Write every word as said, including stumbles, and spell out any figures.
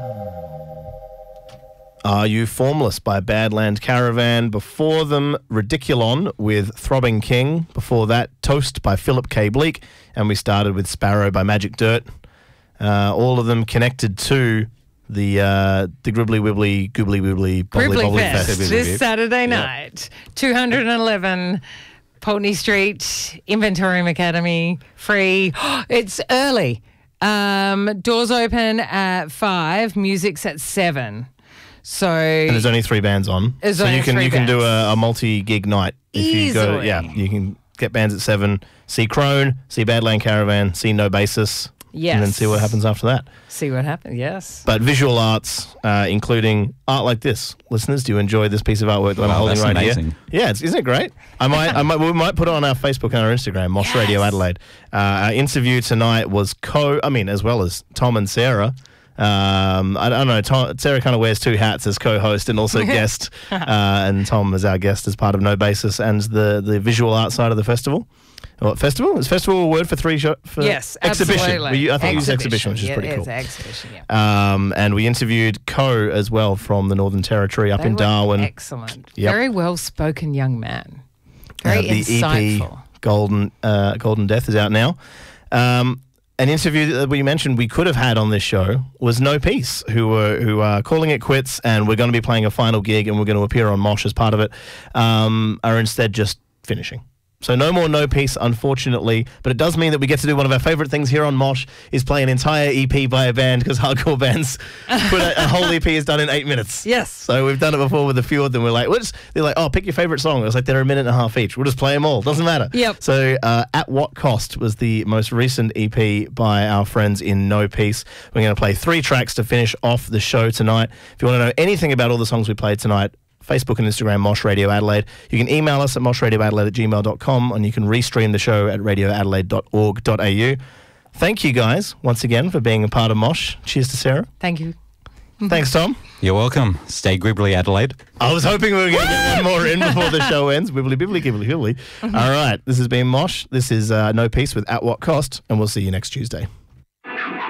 Are You Formless by Badland Caravan. Before them, Ridiculon with Throbbing King. Before that, Toast by Philip K. Bleak. And we started with Sparrow by Magic Dirt. Uh, all of them connected to the uh, the Gribbly Wibbly Goobly Wibbly Bobbly Gribbly Bobbly Fest, Fest. this Saturday night. two hundred eleven Pulteney Street, Inventorium Academy, free. It's early. Um, doors open at five, music's at seven. So And there's only three bands on. There's so only you can three you can do bands. a, a multi-gig night. If you go, Easily. yeah, you can get bands at seven, see Crone, see Badland Caravan, see No Basis, Yes. and then see what happens after that. see what happens. Yes. But visual arts, uh, including art like this. Listeners, do you enjoy this piece of artwork that I'm Wow, holding that's right amazing. here? Yeah, it's, isn't it great? I might, I might, we might put it on our Facebook and our Instagram, Mosh Radio Yes. Adelaide. Uh, our interview tonight was co, I mean, as well as Tom and Sarah. Um, I don't know. Tom, Sarah kind of wears two hats as co-host and also guest, uh, and Tom is our guest as part of No Basis and the the visual art side of the festival. What festival? Is festival a word for three show, for Yes, exhibition? absolutely. We, I think we use exhibition, which is Yeah, pretty it cool. is exhibition, yeah. Um, and we interviewed Co as well from the Northern Territory up They in were Darwin. Excellent. Yep. Very well-spoken young man. Uh, Very the insightful. E P Golden uh, Golden Death is out now. Um, an interview that we mentioned we could have had on this show was No Peace, who were who are calling it quits, and we're going to be playing a final gig, and we're going to appear on Mosh as part of it. Um, are instead just finishing. So no more No Peace, unfortunately, but it does mean that we get to do one of our favourite things here on Mosh, is play an entire E P by a band, because hardcore bands put a, a whole E P is done in eight minutes. Yes. So we've done it before with a few of them. We're like, we're just, they're like, oh, pick your favourite song. It was like, they're a minute and a half each. We'll just play them all. Doesn't matter. Yep. So uh, At What Cost was the most recent E P by our friends in No Peace. We're going to play three tracks to finish off the show tonight. If you want to know anything about all the songs we played tonight, Facebook and Instagram, Mosh Radio Adelaide. You can email us at moshradioadelaide at gmail dot com, and you can restream the show at radio adelaide dot org dot a u. Thank you guys once again for being a part of Mosh. Cheers to Sarah. Thank you. Thanks, Tom. You're welcome. Stay gribbly, Adelaide. I was hoping we were going to get one more in before the show ends. Wibbly, bibbly, gibbly, hibbly. All right. This has been Mosh. This is uh, No Peace with At What Cost, and we'll see you next Tuesday.